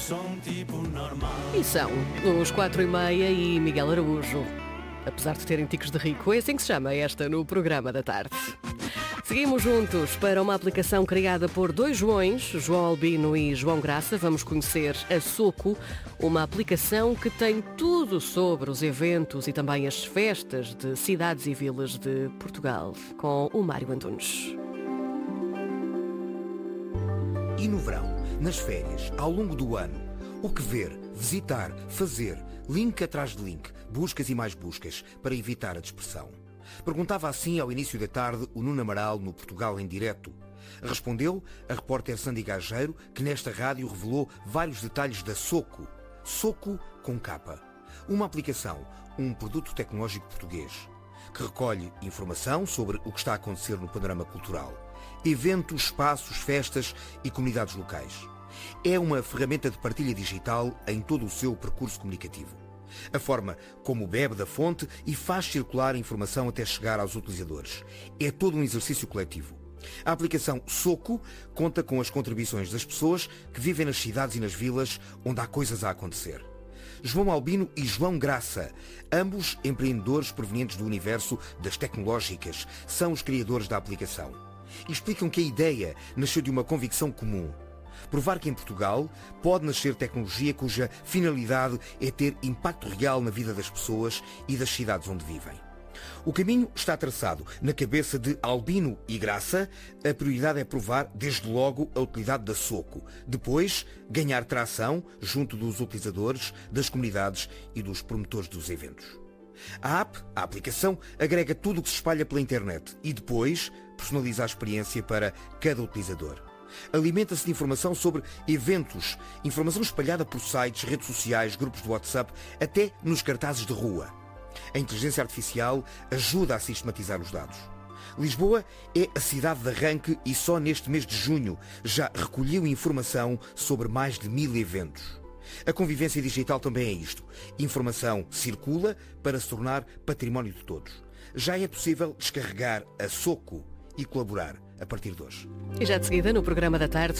E são os 4h30 e Miguel Araújo. Apesar de terem ticos de rico, é assim que se chama esta no programa da tarde. Seguimos juntos para uma aplicação criada por dois Joões, João Albino e João Graça. Vamos conhecer a Soco, uma aplicação que tem tudo sobre os eventos e também as festas de cidades e vilas de Portugal, com o Mário Antunes. E no verão, nas férias, ao longo do ano, o que ver, visitar, fazer, link atrás de link, buscas e mais buscas, para evitar a dispersão? Perguntava assim ao início da tarde o Nuno Amaral no Portugal em Direto. Respondeu a repórter Sandy Gageiro, que nesta rádio revelou vários detalhes da Soco. Soco com capa. Uma aplicação, um produto tecnológico português, que recolhe informação sobre o que está a acontecer no panorama cultural. Eventos, espaços, festas e comunidades locais. É uma ferramenta de partilha digital em todo o seu percurso comunicativo. A forma como bebe da fonte e faz circular a informação até chegar aos utilizadores. É todo um exercício coletivo. A aplicação Soco conta com as contribuições das pessoas que vivem nas cidades e nas vilas onde há coisas a acontecer. João Albino e João Graça, ambos empreendedores provenientes do universo das tecnológicas, são os criadores da aplicação. E explicam que a ideia nasceu de uma convicção comum. Provar que em Portugal pode nascer tecnologia cuja finalidade é ter impacto real na vida das pessoas e das cidades onde vivem. O caminho está traçado. Na cabeça de Albino e Graça, a prioridade é provar, desde logo, a utilidade da Soco. Depois, ganhar tração junto dos utilizadores, das comunidades e dos promotores dos eventos. A app, a aplicação, agrega tudo o que se espalha pela internet e depois personaliza a experiência para cada utilizador. Alimenta-se de informação sobre eventos, informação espalhada por sites, redes sociais, grupos de WhatsApp, até nos cartazes de rua. A inteligência artificial ajuda a sistematizar os dados. Lisboa é a cidade de arranque e só neste mês de junho já recolheu informação sobre mais de 1000 eventos. A convivência digital também é isto. Informação circula para se tornar património de todos. Já é possível descarregar a Soco e colaborar a partir de hoje. E já de seguida, no programa da tarde,